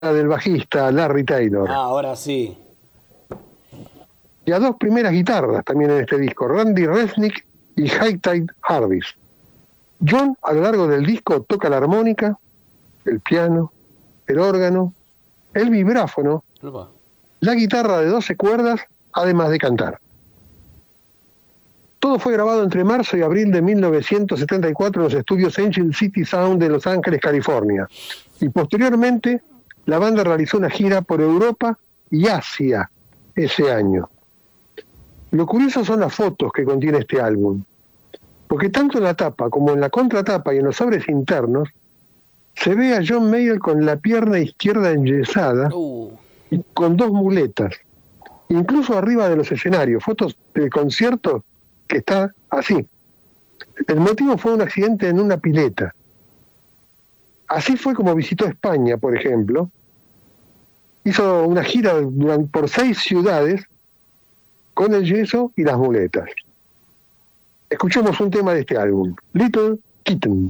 del bajista Larry Taylor. Ah, ahora sí. Y a dos primeras guitarras también en este disco, Randy Resnick y Hightight Harris. John, a lo largo del disco, toca la armónica, el piano, el órgano, el vibráfono, Opa. la guitarra de 12 cuerdas, además de cantar. Todo fue grabado entre marzo y abril de 1974 en los estudios Angel City Sound de Los Ángeles, California. Y posteriormente, la banda realizó una gira por Europa y Asia ese año. Lo curioso son las fotos que contiene este álbum, porque tanto en la tapa como en la contratapa y en los sobres internos, se ve a John Mayall con la pierna izquierda enyesada Uh, y con dos muletas, incluso arriba de los escenarios, fotos del concierto que está así. El motivo fue un accidente en una pileta. Así fue como visitó España, por ejemplo. Hizo una gira por 6 ciudades con el yeso y las muletas. Escuchemos un tema de este álbum, Little Kitten.